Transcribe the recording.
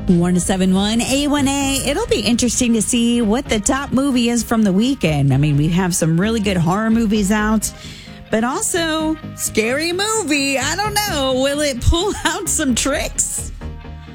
1071 A1A. It'll be interesting to see what the top movie is from the weekend. I mean, we have some really good horror movies out, but also scary movie. I don't know. Will it pull out some tricks?